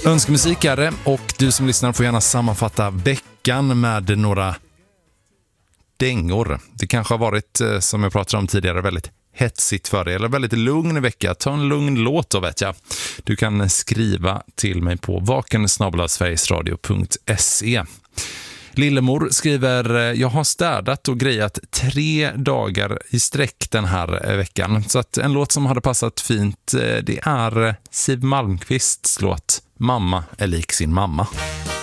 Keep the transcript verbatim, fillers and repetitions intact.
Önskemusik är det, och du som lyssnar får gärna sammanfatta veckan med några dängor. Det kanske har varit, som jag pratade om tidigare, väldigt hetsigt för dig, eller väldigt lugn vecka. Ta en lugn låt då, vet jag. Du kan skriva till mig på vaken snabel-a sverigesradio punkt se. Lillemor skriver: jag har städat och grejat tre dagar i sträck den här veckan. Så att en låt som hade passat fint, det är Siw Malmkvists låt Mamma är lik sin mamma.